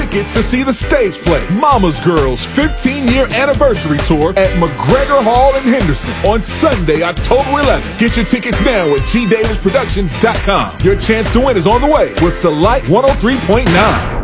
tickets to see the stage play Mama's Girls 15-year anniversary tour at McGregor Hall in Henderson on Sunday, October 11th. Get your tickets now at gdavisproductions.com. Your chance to win is on the way with The Light 103.9.